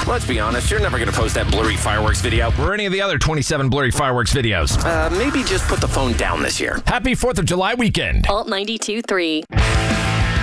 let's be honest, you're never going to post that blurry fireworks video. Or any of the other 27 blurry fireworks videos. Maybe just put the phone down this year. Happy 4th of July weekend. Alt 92.3.